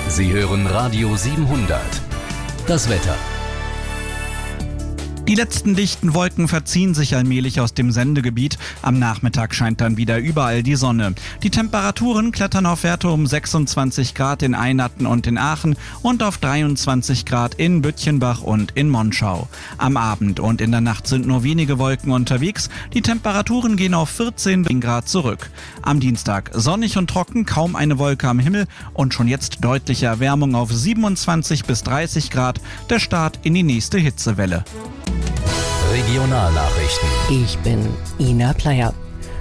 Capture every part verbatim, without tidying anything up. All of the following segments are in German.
Sie hören Radio siebenhundert. Das Wetter. Die letzten dichten Wolken verziehen sich allmählich aus dem Sendegebiet. Am Nachmittag scheint dann wieder überall die Sonne. Die Temperaturen klettern auf Werte um sechsundzwanzig Grad in Einatten und in Aachen und auf dreiundzwanzig Grad in Bütchenbach und in Monschau. Am Abend und in der Nacht sind nur wenige Wolken unterwegs. Die Temperaturen gehen auf vierzehn Grad zurück. Am Dienstag sonnig und trocken, kaum eine Wolke am Himmel und schon jetzt deutliche Erwärmung auf siebenundzwanzig bis dreißig Grad. Der Start in die nächste Hitzewelle. Regionalnachrichten. Ich bin Ina Pleyer.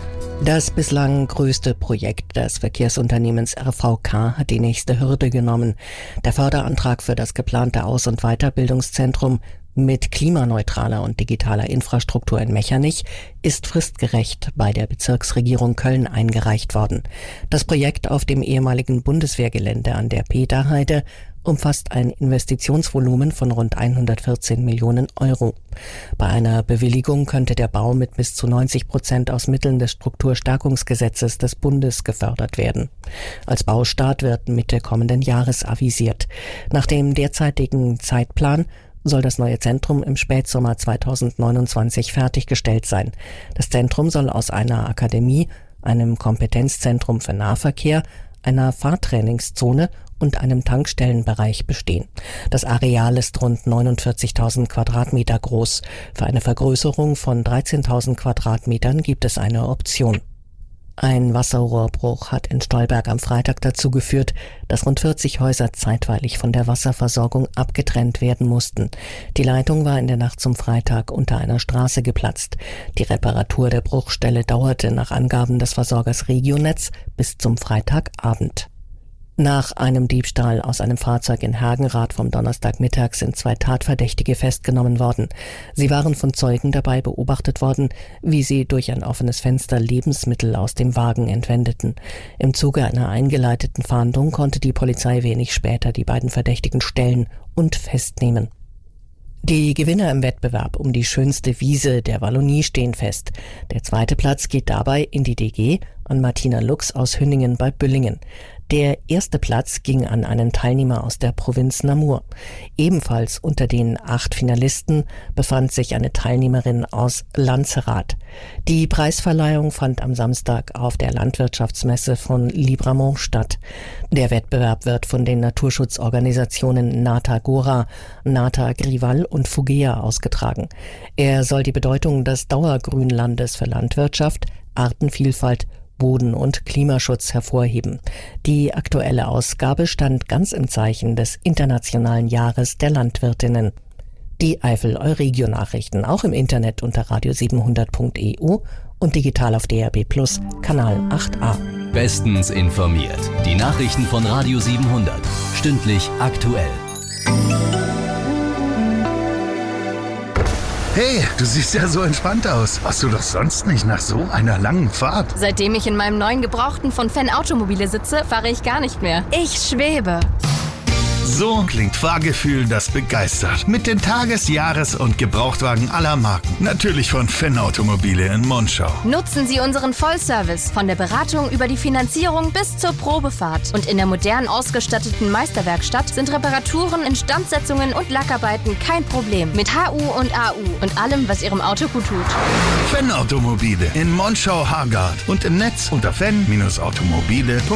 Das bislang größte Projekt des Verkehrsunternehmens R V K hat die nächste Hürde genommen. Der Förderantrag für das geplante Aus- und Weiterbildungszentrum mit klimaneutraler und digitaler Infrastruktur in Mechernich ist fristgerecht bei der Bezirksregierung Köln eingereicht worden. Das Projekt auf dem ehemaligen Bundeswehrgelände an der Peterheide umfasst ein Investitionsvolumen von rund hundertvierzehn Millionen Euro. Bei einer Bewilligung könnte der Bau mit bis zu neunzig Prozent aus Mitteln des Strukturstärkungsgesetzes des Bundes gefördert werden. Als Baustart wird Mitte kommenden Jahres avisiert. Nach dem derzeitigen Zeitplan soll das neue Zentrum im Spätsommer zweitausendneunundzwanzig fertiggestellt sein. Das Zentrum soll aus einer Akademie, einem Kompetenzzentrum für Nahverkehr, einer Fahrtrainingszone und einem Tankstellenbereich bestehen. Das Areal ist rund neunundvierzigtausend Quadratmeter groß. Für eine Vergrößerung von dreizehntausend Quadratmetern gibt es eine Option. Ein Wasserrohrbruch hat in Stolberg am Freitag dazu geführt, dass rund vierzig Häuser zeitweilig von der Wasserversorgung abgetrennt werden mussten. Die Leitung war in der Nacht zum Freitag unter einer Straße geplatzt. Die Reparatur der Bruchstelle dauerte nach Angaben des Versorgers Regionetz bis zum Freitagabend. Nach einem Diebstahl aus einem Fahrzeug in Hergenrath vom Donnerstagmittag sind zwei Tatverdächtige festgenommen worden. Sie waren von Zeugen dabei beobachtet worden, wie sie durch ein offenes Fenster Lebensmittel aus dem Wagen entwendeten. Im Zuge einer eingeleiteten Fahndung konnte die Polizei wenig später die beiden Verdächtigen stellen und festnehmen. Die Gewinner im Wettbewerb um die schönste Wiese der Wallonie stehen fest. Der zweite Platz geht dabei in die D G an Martina Lux aus Hünningen bei Büllingen. Der erste Platz ging an einen Teilnehmer aus der Provinz Namur. Ebenfalls unter den acht Finalisten befand sich eine Teilnehmerin aus Lanzerath. Die Preisverleihung fand am Samstag auf der Landwirtschaftsmesse von Libramont statt. Der Wettbewerb wird von den Naturschutzorganisationen Nata Gora, Nata Grival und Fugea ausgetragen. Er soll die Bedeutung des Dauergrünlandes für Landwirtschaft, Artenvielfalt, Boden- und Klimaschutz hervorheben. Die aktuelle Ausgabe stand ganz im Zeichen des Internationalen Jahres der Landwirtinnen. Die Eifel-Euregio-Nachrichten auch im Internet unter radio siebenhundert punkt e u und digital auf D R B Plus, Kanal acht a. Bestens informiert. Die Nachrichten von Radio siebenhundert. Stündlich aktuell. Hey, du siehst ja so entspannt aus. Warst du doch sonst nicht nach so einer langen Fahrt? Seitdem ich in meinem neuen Gebrauchten von Fan Automobile sitze, fahre ich gar nicht mehr. Ich schwebe. So klingt Fahrgefühl, das begeistert. Mit den Tages-, Jahres- und Gebrauchtwagen aller Marken. Natürlich von Fan Automobile in Monschau. Nutzen Sie unseren Vollservice von der Beratung über die Finanzierung bis zur Probefahrt. Und in der modern ausgestatteten Meisterwerkstatt sind Reparaturen, Instandsetzungen und Lackarbeiten kein Problem. Mit H U und A U und allem, was Ihrem Auto gut tut. Fan Automobile in Monschau-Hargard und im Netz unter fan Bindestrich automobile punkt de.